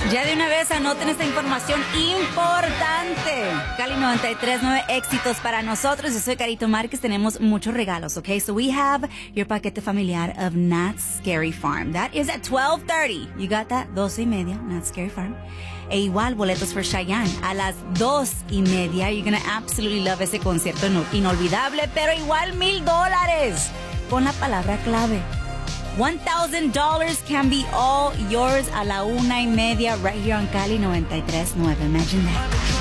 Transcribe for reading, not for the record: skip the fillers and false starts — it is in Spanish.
Ya de una vez anoten esta información importante. Cali 93.9 éxitos para nosotros. Yo soy Carito Márquez. Tenemos muchos regalos, okay? So we have your paquete familiar of Not Scary Farm. That is at 12:30. You got that? 12:30, Not Scary Farm. E igual, boletos for Cheyenne. A las 2:30. You're gonna absolutely love ese concierto inolvidable. Pero igual $1,000 con la palabra clave. $1,000 can be all yours a la 1:30 right here on Cali 93.9. Imagine that.